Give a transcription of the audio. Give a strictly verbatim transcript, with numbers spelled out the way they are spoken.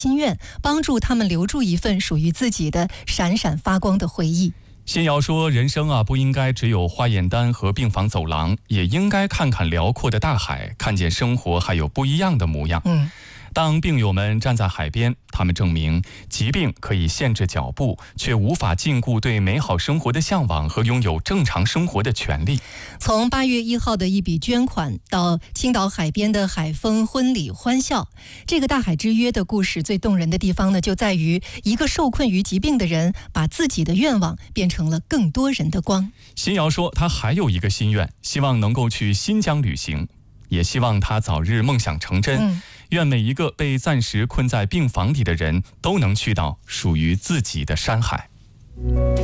心愿，帮助他们留住一份属于自己的闪闪发光的回忆。 新瑶说，人生啊，不应该只有花园单和病房走廊，也应该看看辽阔的大海，看见生活还有不一样的模样。 嗯。 当病友们站在海边，他们证明疾病可以限制脚步，却无法禁锢对美好生活的向往和拥有正常生活的权利。 从八月一号的一笔捐款到青岛海边的海风婚礼欢笑，这个大海之约的故事最动人的地方呢，就在于一个受困于疾病的人把自己的愿望变成了更多人的光。 新瑶说，他还有一个心愿，希望能够去新疆旅行，也希望他早日梦想成真。 嗯愿每一个被暂时困在病房里的人都能去到属于自己的山海。